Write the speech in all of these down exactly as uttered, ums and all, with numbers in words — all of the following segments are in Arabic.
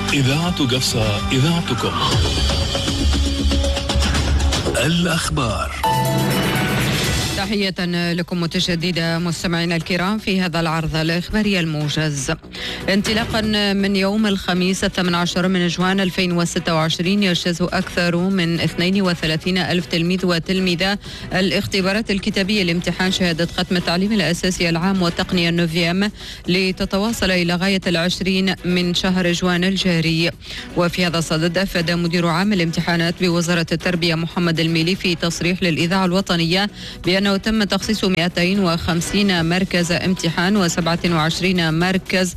إذاعة قفصة، إذاعتكم. الأخبار. تحية لكم متجددة مستمعينا الكرام في هذا العرض الإخباري الموجز. انطلاقا من يوم الخميس الثامن عشر من جوان ألفين وستة وعشرين يجتاز أكثر من اثنين وثلاثين ألف تلميذ وتلميذة الاختبارات الكتابية لامتحان شهادة ختم التعليم الأساسي العام والتقنية النوفيام لتتواصل إلى غاية العشرين من شهر جوان الجاري. وفي هذا الصدد أفاد مدير عام الامتحانات بوزارة التربية محمد الميلي في تصريح للإذاعة الوطنية بأن تم تخصيص مئتين وخمسين مركز امتحان وسبعة وعشرين مركز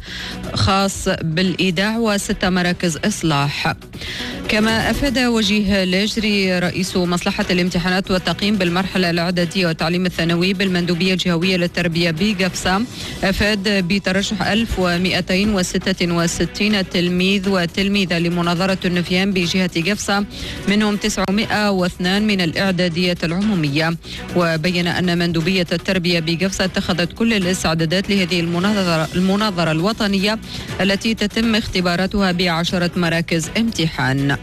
خاص بالإيداع وست مراكز إصلاح. كما أفاد وجيه لاجري رئيس مصلحة الامتحانات والتقييم بالمرحلة الإعدادية والتعليم الثانوي بالمندوبية الجهوية للتربية بقفصة، أفاد بترشح ألف ومئتين وستة وستين تلميذ وتلميذة لمناظرة النوفيام بجهة قفصة، منهم تسعمئة واثنين من الإعدادية العمومية. وبين أن مندوبية التربية بقفصة اتخذت كل الاستعدادات لهذه المناظرة, المناظرة الوطنية التي تتم اختباراتها بعشرة مراكز امتحان.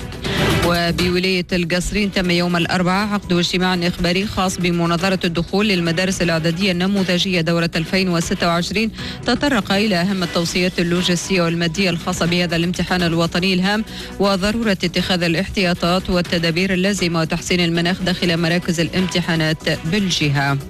وبولاية القصرين تم يوم الأربعاء عقد اجتماع إخباري خاص بمناظرة الدخول للمدارس الإعدادية النموذجية دورة ألفين وستة وعشرين، تطرق إلى أهم التوصيات اللوجستية والمادية الخاصة بهذا الامتحان الوطني الهام وضرورة اتخاذ الاحتياطات والتدابير اللازمة وتحسين المناخ داخل مراكز الامتحانات بالجهة.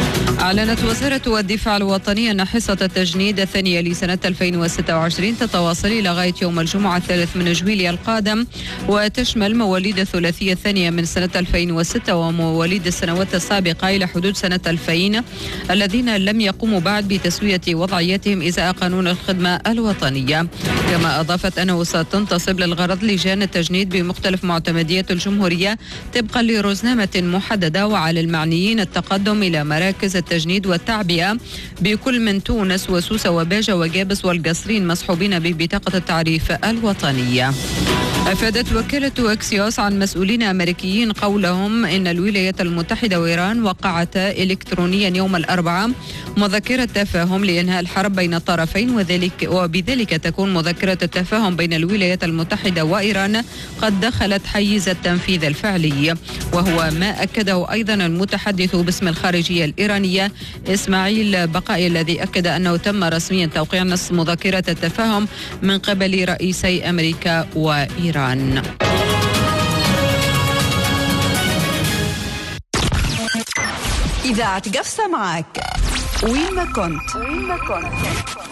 أعلنت وزارة الدفاع الوطني أن حصة التجنيد الثانية لسنة ألفين وستة وعشرين تتواصل إلى غاية يوم الجمعة الثالث من جويلية القادم، وتشمل مواليد الثلاثية الثانية من سنة ألفين وستة ومواليد السنوات السابقة إلى حدود سنة ألفين الذين لم يقوموا بعد بتسوية وضعيتهم إزاء قانون الخدمة الوطنية. كما أضافت أنه ستنتصب للغرض لجان التجنيد بمختلف معتمديات الجمهورية طبقا لرزنامة محددة، وعلى المعنيين التقدم إلى مراكز التجنيد والتعبئة بكل من تونس وسوسة وباجة وجابس والقصرين مصحوبين ببطاقة التعريف الوطنية. أفادت وكالة أكسيوس عن مسؤولين أمريكيين قولهم إن الولايات المتحدة وإيران وقعتا إلكترونيا يوم الأربعاء مذكرة تفاهم لإنهاء الحرب بين الطرفين، وذلك وبذلك تكون مذكرة التفاهم بين الولايات المتحدة وإيران قد دخلت حيز التنفيذ الفعلي. وهو ما أكده أيضا المتحدث باسم الخارجية الإيرانية إسماعيل بقائي، الذي أكد أنه تم رسميا توقيع نص مذكرة التفاهم من قبل رئيسي أمريكا وإيران. إذاعة قفصة معك وين ما كنت.